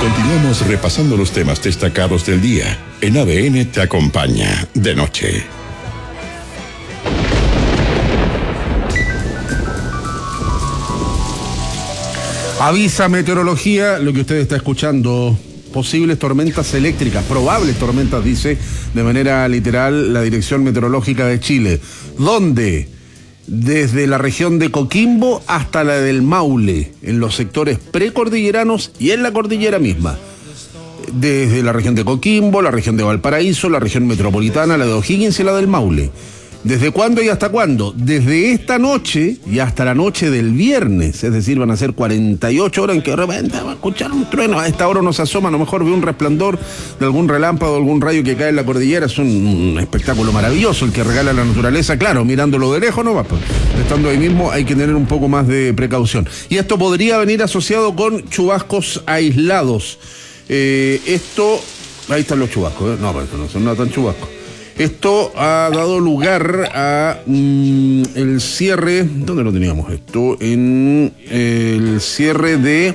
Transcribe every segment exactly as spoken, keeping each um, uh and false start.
Continuamos repasando los temas destacados del día. En A B N te acompaña de noche. Avisa meteorología, lo que usted está escuchando, posibles tormentas eléctricas, probables tormentas, dice de manera literal la Dirección Meteorológica de Chile. ¿Dónde? Desde la región de Coquimbo hasta la del Maule, en los sectores precordilleranos y en la cordillera misma. Desde la región de Coquimbo, la región de Valparaíso, la región metropolitana, la de O'Higgins y la del Maule. ¿Desde cuándo y hasta cuándo? Desde esta noche y hasta la noche del viernes, es decir, van a ser cuarenta y ocho horas en que de repente va a escuchar un trueno. A esta hora no se asoma, a lo mejor ve un resplandor de algún relámpago, de algún rayo que cae en la cordillera. Es un, un espectáculo maravilloso el que regala la naturaleza. Claro, mirándolo de lejos no va, pues. Estando ahí mismo hay que tener un poco más de precaución. Y esto podría venir asociado con chubascos aislados. Eh, esto, ahí están los chubascos, ¿eh? No, pero no son nada tan chubascos. Esto ha dado lugar a mm, el cierre, ¿dónde lo teníamos esto? En eh, el cierre de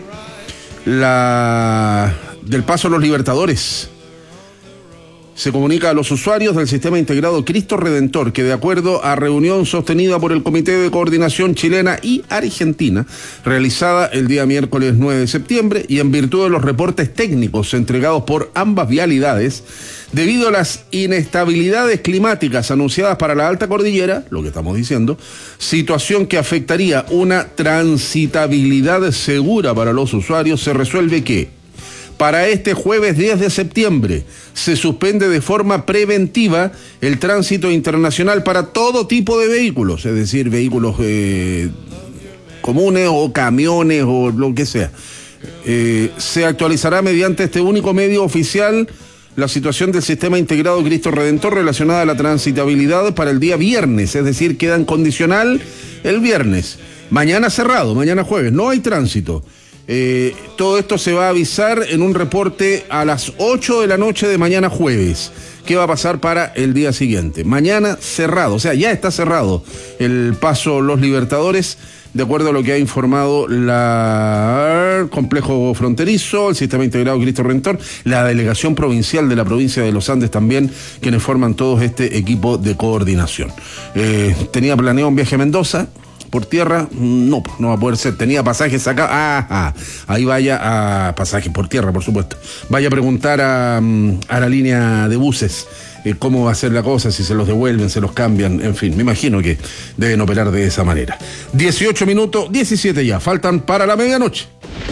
la del Paso a los Libertadores. Se comunica a los usuarios del Sistema Integrado Cristo Redentor que, de acuerdo a reunión sostenida por el Comité de Coordinación Chilena y Argentina, realizada el día miércoles nueve de septiembre, y en virtud de los reportes técnicos entregados por ambas vialidades, debido a las inestabilidades climáticas anunciadas para la alta cordillera, lo que estamos diciendo, situación que afectaría una transitabilidad segura para los usuarios, se resuelve que para este jueves diez de septiembre se suspende de forma preventiva el tránsito internacional para todo tipo de vehículos, es decir, vehículos eh, comunes o camiones o lo que sea. Eh, se actualizará mediante este único medio oficial la situación del Sistema Integrado Cristo Redentor relacionada a la transitabilidad para el día viernes, es decir, queda en condicional el viernes. Mañana cerrado, mañana jueves, no hay tránsito. Eh, todo esto se va a avisar en un reporte a las ocho de la noche de mañana jueves. ¿Qué va a pasar para el día siguiente? Mañana cerrado, o sea, ya está cerrado el Paso Los Libertadores, de acuerdo a lo que ha informado la Complejo Fronterizo, el Sistema Integrado Cristo Redentor, la Delegación Provincial de la Provincia de los Andes también, quienes forman todos este equipo de coordinación. Eh, tenía planeado un viaje a Mendoza. Por tierra, no, no va a poder ser. Tenía pasajes acá, ah, ah, ahí vaya a pasajes por tierra, por supuesto. Vaya a preguntar a, a la línea de buses eh, cómo va a ser la cosa, si se los devuelven, se los cambian, en fin, me imagino que deben operar de esa manera. dieciocho minutos, diecisiete ya, faltan para la medianoche.